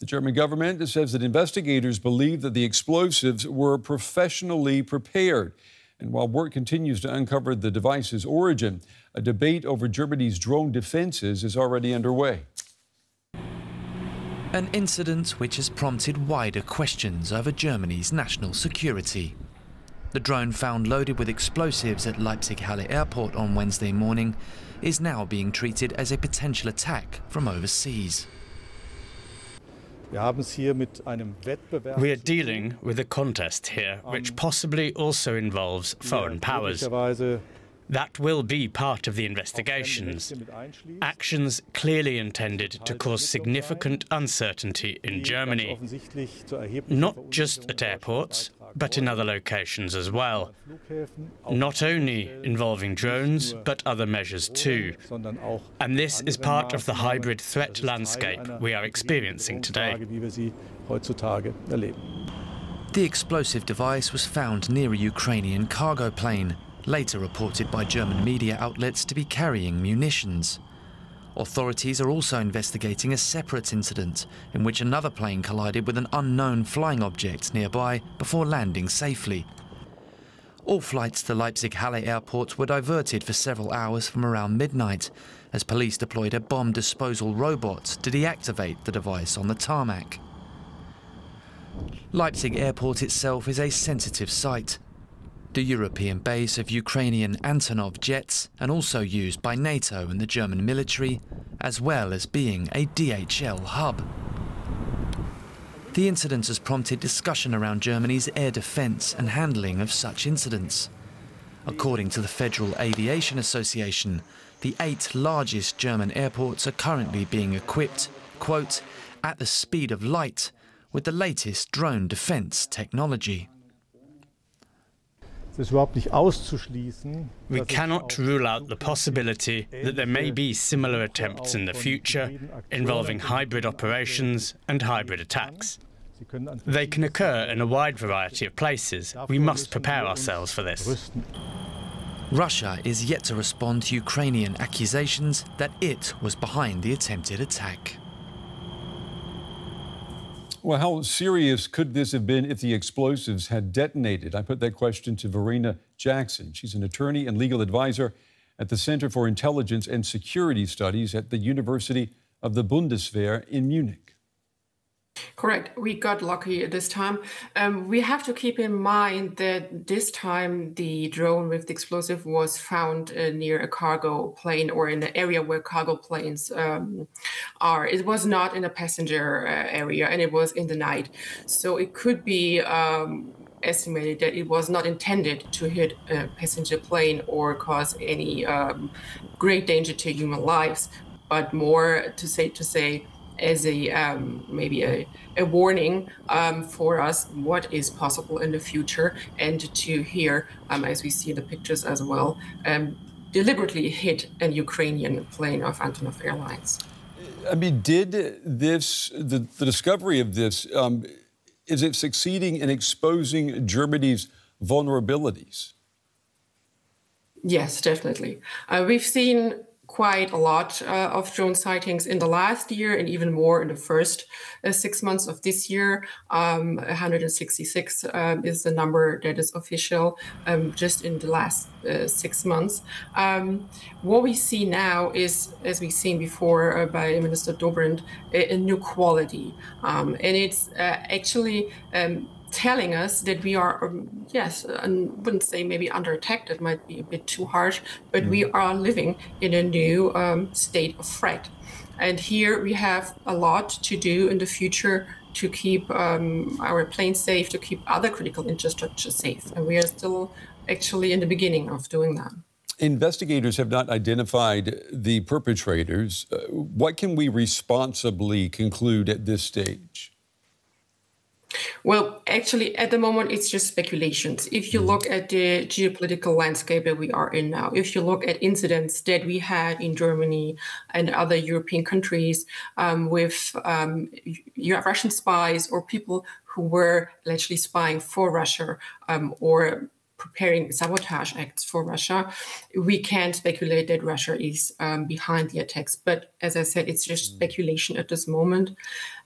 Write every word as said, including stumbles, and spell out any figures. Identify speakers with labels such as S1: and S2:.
S1: The German government says that investigators believe that the explosives were professionally prepared. And while work continues to uncover the device's origin, a debate over Germany's drone defenses is already underway.
S2: An incident which has prompted wider questions over Germany's national security. The drone found loaded with explosives at Leipzig-Halle Airport on Wednesday morning is now being treated as a potential attack from overseas.
S3: We are dealing with a contest here, which possibly also involves foreign powers. That will be part of the investigations. Actions clearly intended to cause significant uncertainty in Germany, not just at airports, but in other locations as well. Not only involving drones, but other measures too. And this is part of the hybrid threat landscape we are experiencing today.
S2: The explosive device was found near a Ukrainian cargo plane, later reported by German media outlets to be carrying munitions. Authorities are also investigating a separate incident in which another plane collided with an unknown flying object nearby before landing safely. All flights to Leipzig-Halle Airport were diverted for several hours from around midnight as police deployed a bomb disposal robot to deactivate the device on the tarmac. Leipzig Airport itself is a sensitive site. The European base of Ukrainian Antonov jets and also used by NATO and the German military, as well as being a D H L hub. The incident has prompted discussion around Germany's air defence and handling of such incidents. According to the Federal Aviation Association, the eight largest German airports are currently being equipped, quote, at the speed of light, with the latest drone defence technology.
S3: We cannot rule out the possibility that there may be similar attempts in the future involving hybrid operations and hybrid attacks. They can occur in a wide variety of places. We must prepare ourselves for this.
S2: Russia is yet to respond to Ukrainian accusations that it was behind the attempted attack.
S1: Well, how serious could this have been if the explosives had detonated? I put that question to Verena Jackson. She's an attorney and legal advisor at the Center for Intelligence and Security Studies at the University of the Bundeswehr in Munich.
S4: Correct. We got lucky this time. Um, we have to keep in mind that this time the drone with the explosive was found uh, near a cargo plane or in the area where cargo planes um, are. It was not in a passenger uh, area and it was in the night. So it could be um, estimated that it was not intended to hit a passenger plane or cause any um, great danger to human lives, but more to say to say as a um, maybe a, a warning um, for us what is possible in the future, and to here, um, as we see in the pictures as well, um, deliberately hit a Ukrainian plane of Antonov Airlines.
S1: I mean, did this, the, the discovery of this, um, is it succeeding in exposing Germany's vulnerabilities?
S4: Yes, definitely. Uh, we've seen quite a lot uh, of drone sightings in the last year and even more in the first uh, six months of this year. Um, one hundred sixty-six uh, is the number that is official um, just in the last uh, six months. Um, what we see now is, as we've seen before uh, by Minister Dobrindt, a, a new quality. Um, and it's uh, actually um, telling us that we are, um, yes, I wouldn't say maybe under attack, that might be a bit too harsh, but mm. we are living in a new um, state of threat. And here we have a lot to do in the future to keep um, our planes safe, to keep other critical infrastructure safe. And we are still actually in the beginning of doing that.
S1: Investigators have not identified the perpetrators. Uh, what can we responsibly conclude at this stage?
S4: Well, actually, at the moment, it's just speculations. If you look at the geopolitical landscape that we are in now, if you look at incidents that we had in Germany and other European countries um, with um, you have Russian spies or people who were allegedly spying for Russia um, or preparing sabotage acts for Russia, we can speculate that Russia is um, behind the attacks. But as I said, it's just speculation at this moment.